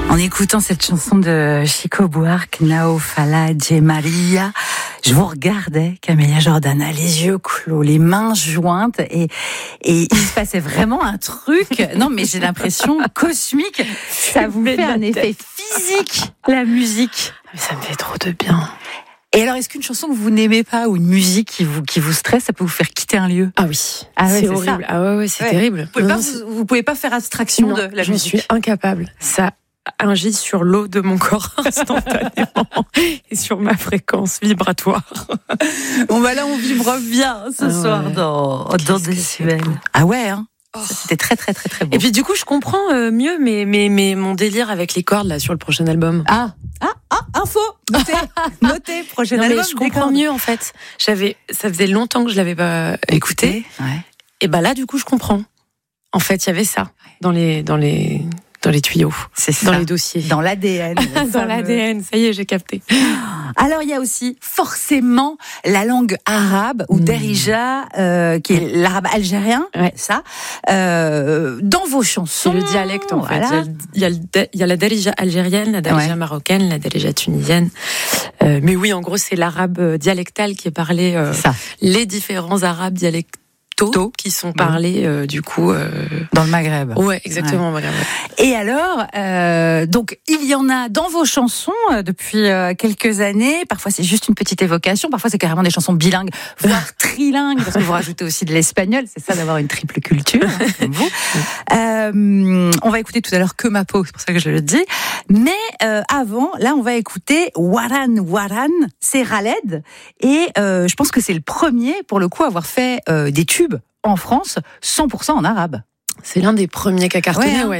En écoutant cette chanson de Chico Buarque, Nao Fala de Maria, je vous regardais, Camélia Jordana, les yeux clos, les mains jointes, et il se passait vraiment un truc. Non, mais j'ai l'impression cosmique. Ça vous fait un effet physique, la musique. Mais ça me fait trop de bien. Et alors, est-ce qu'une chanson que vous n'aimez pas ou une musique qui vous stresse, ça peut vous faire quitter un lieu? Ah oui, ah ouais, c'est horrible. Ça. Ah ouais, c'est terrible. Vous pouvez pas faire abstraction de la musique. Je suis incapable. Ça agit sur l'eau de mon corps instantanément et sur ma fréquence vibratoire. Bon bah là, on vibre bien ce soir dans Décibel. Ah ouais, hein. C'était très très très très beau. Et puis du coup, je comprends mieux mais mon délire avec les cordes là sur le prochain album. Info, notez, prochain album. Mais je comprends mieux en fait. Ça faisait longtemps que je l'avais pas écouté. Ouais. Et bah là, du coup, je comprends. En fait, il y avait ça dans les tuyaux, c'est ça. Dans les dossiers, dans l'ADN. dans l'ADN. Ça y est, j'ai capté. Alors il y a aussi forcément la langue arabe ou Darija, qui est l'arabe algérien, ça. Dans vos chansons, c'est le dialecte en fait. Voilà. Il y a la Darija algérienne, la Darija marocaine, la Darija tunisienne. Mais oui, en gros, c'est l'arabe dialectal qui est parlé. Les différents arabes dialectaux qui sont parlés du coup dans le Maghreb. Ouais, exactement, Maghreb. Et alors, donc il y en a dans vos chansons depuis quelques années. Parfois c'est juste une petite évocation, parfois c'est carrément des chansons bilingues, voire trilingues, parce que vous rajoutez aussi de l'espagnol. C'est ça d'avoir une triple culture, comme vous. On va écouter tout à l'heure Que ma peau, c'est pour ça que je le dis. Mais avant, là, on va écouter Waran Waran. C'est Khaled, et je pense que c'est le premier, pour le coup, à avoir fait des tubes en France, 100% en arabe. C'est l'un des premiers qui a cartonné,